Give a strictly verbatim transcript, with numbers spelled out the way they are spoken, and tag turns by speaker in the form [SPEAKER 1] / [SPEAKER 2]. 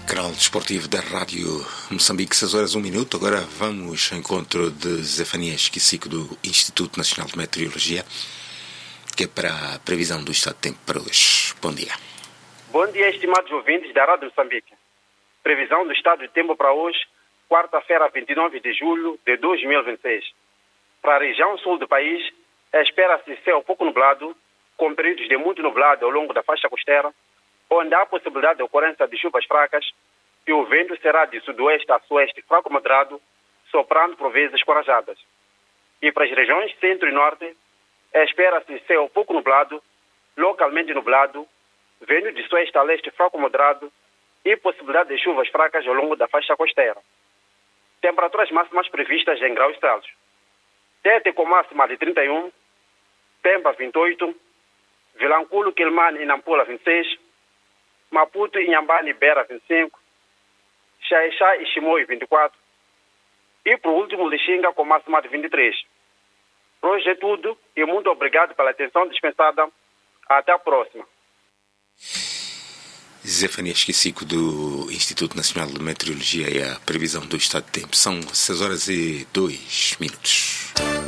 [SPEAKER 1] Canal Desportivo da Rádio Moçambique, seis horas um minuto. Agora vamos ao encontro de Zefania Esquicico do Instituto Nacional de Meteorologia, que é para a previsão do estado de tempo para hoje. Bom dia.
[SPEAKER 2] Bom dia, estimados ouvintes da Rádio Moçambique. Previsão do estado de tempo para hoje, quarta-feira, vinte e nove de julho de dois mil e vinte e seis. Para a região sul do país, espera-se céu pouco nublado, com períodos de muito nublado ao longo da faixa costeira, onde há possibilidade de ocorrência de chuvas fracas, e o vento será de sudoeste a sueste fraco moderado, soprando por vezes corajadas. E para as regiões centro e norte, espera-se céu pouco nublado, localmente nublado, vento de sueste a leste fraco moderado e possibilidade de chuvas fracas ao longo da faixa costeira. Temperaturas máximas previstas em graus Celsius. Tete com máxima de trinta e um, Pemba vinte e oito, Vilanculo, Quilmane e Nampula vinte e seis, Maputo, Inhambane e Beira vinte e cinco, Xaixá e Chimoio vinte e quatro e por último Lixinga com máxima de vinte e três. Por hoje é tudo e muito obrigado pela atenção dispensada. Até a próxima.
[SPEAKER 1] Zefania Esquicico do Instituto Nacional de Meteorologia e a previsão do estado de tempo. São seis horas e dois minutos.